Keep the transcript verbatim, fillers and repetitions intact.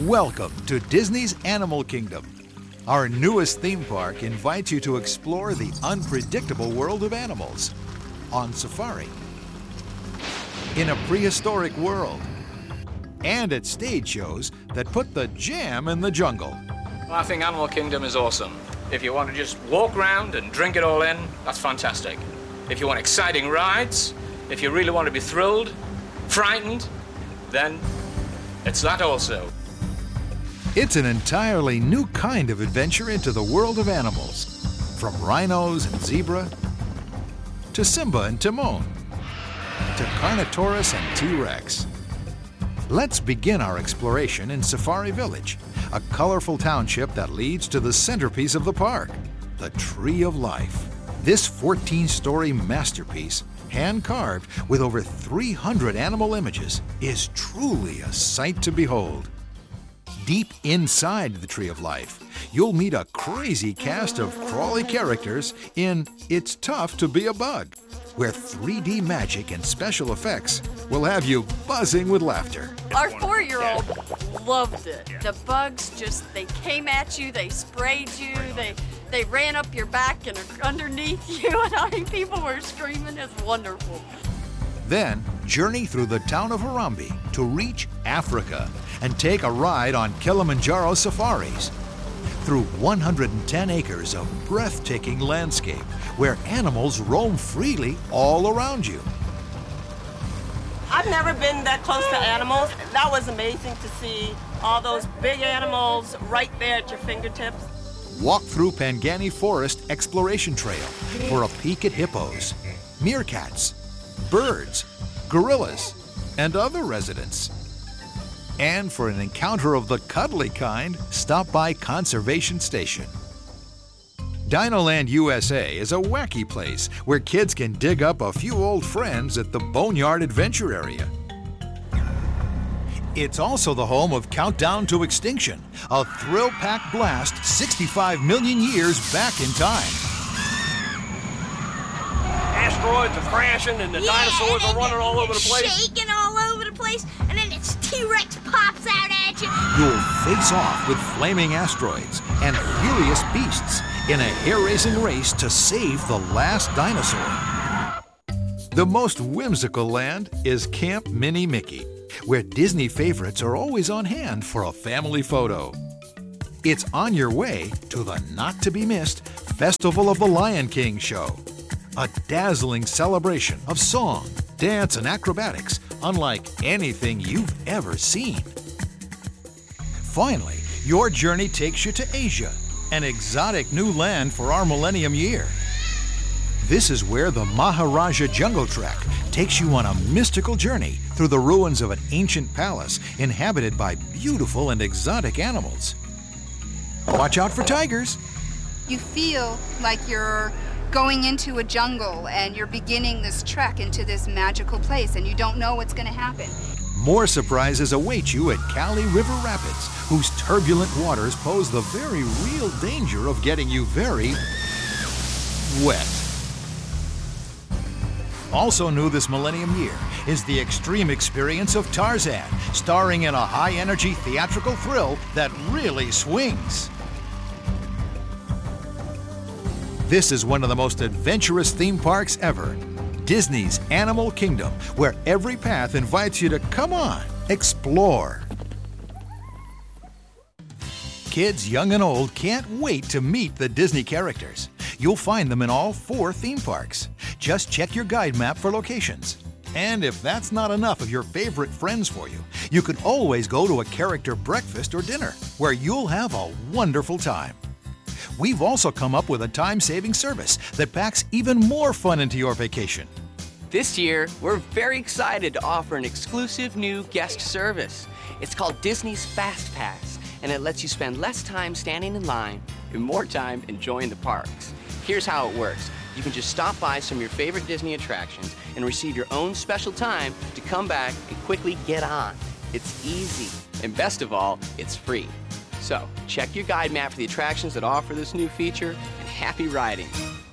Welcome to Disney's Animal Kingdom. Our newest theme park invites you to explore the unpredictable world of animals on safari, in a prehistoric world, and at stage shows that put the jam in the jungle. Well, I think Animal Kingdom is awesome. If you want to just walk around and drink it all in, that's fantastic. If you want exciting rides, if you really want to be thrilled, frightened, then it's that also. It's an entirely new kind of adventure into the world of animals. From rhinos and zebra, to Simba and Timon, to Carnotaurus and T-Rex. Let's begin our exploration in Safari Village, a colorful township that leads to the centerpiece of the park, the Tree of Life. This fourteen-story masterpiece, hand-carved with over three hundred animal images, is truly a sight to behold. Deep inside the Tree of Life, you'll meet a crazy cast of crawly characters in It's Tough to Be a Bug, where three D magic and special effects will have you buzzing with laughter. Our four-year-old loved it. The bugs just, they came at you, they sprayed you, they they ran up your back and underneath you, and I mean, people were screaming. It's wonderful. Then, journey through the town of Harambe to reach Africa and take a ride on Kilimanjaro safaris through one hundred ten acres of breathtaking landscape where animals roam freely all around you. I've never been that close to animals. That was amazing to see all those big animals right there at your fingertips. Walk through Pangani Forest Exploration Trail for a peek at hippos, meerkats, birds, gorillas, and other residents. And for an encounter of the cuddly kind, stop by Conservation Station. Dinoland U S A is a wacky place where kids can dig up a few old friends at the Boneyard Adventure Area. It's also the home of Countdown to Extinction, a thrill-packed blast sixty-five million years back in time. Asteroids are crashing and the yeah, dinosaurs and are running all over the place. Shaking all over the place, and then its T-Rex pops out at you. You'll face off with flaming asteroids and furious beasts in a hair-raising race to save the last dinosaur. The most whimsical land is Camp Mini Mickey, where Disney favorites are always on hand for a family photo. It's on your way to the not-to-be-missed Festival of the Lion King show, a dazzling celebration of song, dance, and acrobatics unlike anything you've ever seen. Finally, your journey takes you to Asia, an exotic new land for our millennium year. This is where the Maharaja Jungle Trek takes you on a mystical journey through the ruins of an ancient palace inhabited by beautiful and exotic animals. Watch out for tigers. You feel like you're going into a jungle and you're beginning this trek into this magical place and you don't know what's going to happen. More surprises await you at Kali River Rapids, whose turbulent waters pose the very real danger of getting you very wet. Also new this millennium year is the extreme experience of Tarzan, starring in a high-energy theatrical thrill that really swings. This is one of the most adventurous theme parks ever, Disney's Animal Kingdom, where every path invites you to come on, explore. Kids young and old can't wait to meet the Disney characters. You'll find them in all four theme parks. Just check your guide map for locations. And if that's not enough of your favorite friends for you, you could always go to a character breakfast or dinner, where you'll have a wonderful time. We've also come up with a time-saving service that packs even more fun into your vacation. This year, we're very excited to offer an exclusive new guest service. It's called Disney's Fast Pass, and it lets you spend less time standing in line and more time enjoying the parks. Here's how it works. You can just stop by some of your favorite Disney attractions and receive your own special time to come back and quickly get on. It's easy, and best of all, it's free. So, check your guide map for the attractions that offer this new feature, and happy riding.